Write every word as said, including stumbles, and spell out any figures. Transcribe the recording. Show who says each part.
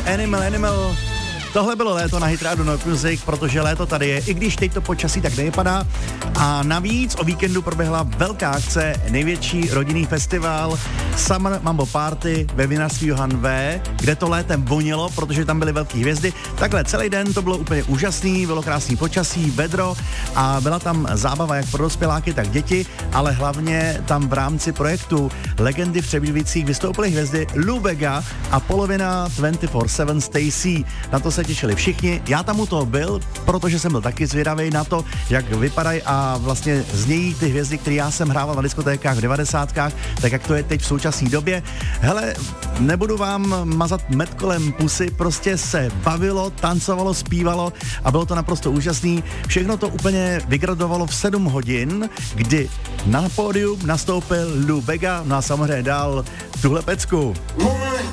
Speaker 1: Animal Animal. Tohle bylo léto na Hit Radio Not Music, protože léto tady je, i když teď to počasí tak nevypadá. A navíc o víkendu proběhla velká akce, největší rodinný festival Summer Mambo Party ve vinařství Johan V, kde to létem vonilo, protože tam byly velké hvězdy. Takhle celý den to bylo úplně úžasný, bylo krásný počasí, vedro a byla tam zábava jak pro dospěláky, tak děti, ale hlavně tam v rámci projektu Legendy v Třebíčích vystoupily hvězdy Lou Bega a polovina dvacet čtyři sedm Stacy. Na to se těšili všichni. Já tam u toho byl, protože jsem byl taky zvědavý na to, jak vypadají a vlastně znějí ty hvězdy, které já jsem hrával na diskotékách v devadesátkách, tak jak to je teď v současné době. Hele, nebudu vám mazat med kolem pusy, prostě se bavilo, tancovalo, zpívalo a bylo to naprosto úžasný. Všechno to úplně vygradovalo v sedm hodin, kdy na pódium nastoupil Lou Bega, no a samozřejmě dál tuhle pecku.